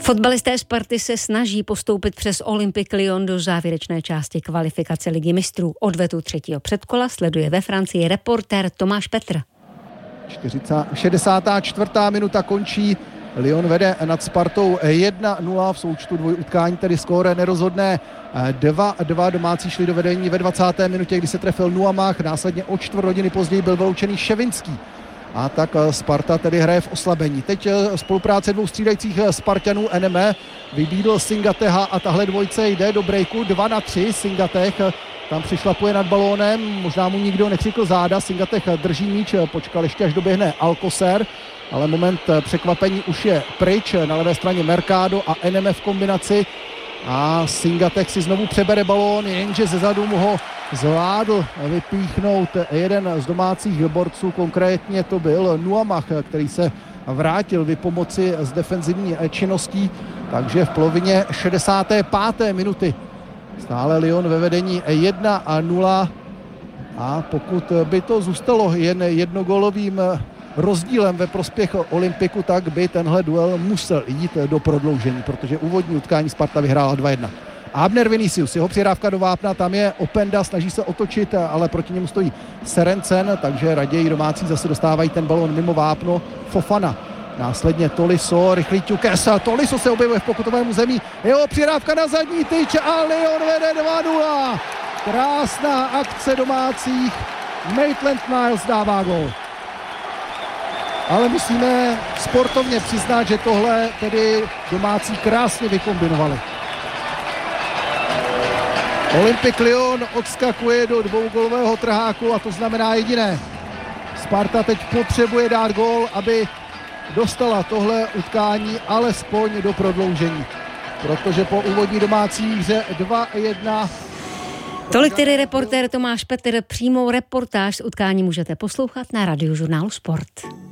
Fotbalisté Sparty se snaží postoupit přes Olympique Lyon do závěrečné části kvalifikace Ligy mistrů. Odvetu třetího předkola sleduje ve Francii reportér Tomáš Petr. 64. minuta končí. Lyon vede nad Spartou 1-0 v součtu dvojutkání, tedy skóre nerozhodné 2-2. Domácí šli do vedení ve 20. minutě, kdy se trefil Nuamah, následně o čtvrt hodiny později byl vyloučený Ševinský. A tak Sparta tedy hraje v oslabení. Teď spolupráce dvou střídajících Spartanů NME vybídl Singateha a tahle dvojce jde do breaku 2-3. Singatech tam přišlapuje nad balónem, možná mu nikdo nekřikl záda, Singatech drží míč, počkal ještě až doběhne Alcocer, ale moment překvapení už je pryč, na levé straně Mercado a NME v kombinaci a Singatech si znovu přebere balón, jenže zezadu mu ho zvládl vypíchnout jeden z domácích borců, konkrétně to byl Nuamah, který se vrátil vypomoci s defenzivní činností, takže v polovině 65. minuty stále Lyon ve vedení 1-0 a pokud by to zůstalo jen jednogólovým rozdílem ve prospěch Olympiku, tak by tenhle duel musel jít do prodloužení, protože úvodní utkání Sparta vyhrála 2-1. Abner Vinicius, jeho přihrávka do vápna, tam je Openda, snaží se otočit, ale proti němu stojí Serencen, takže raději domácí zase dostávají ten balon mimo vápno. Fofana, následně Tolisso, rychlý ťukes, Tolisso se objevuje v pokutovém území, jeho přihrávka na zadní tyč a Lyon vede 2-0. Krásná akce domácích, Maitland Niles dává gól. Ale musíme sportovně přiznat, že tohle tedy domácí krásně vykombinovali. Olympique Lyon odskakuje do dvougolového trháku a to znamená jediné. Sparta teď potřebuje dát gól, aby dostala tohle utkání alespoň do prodloužení. Protože po úvodní domácí hře 2-1. Tolik tedy reportér Tomáš Petr. Přímou reportáž z utkání můžete poslouchat na Radiožurnálu Sport.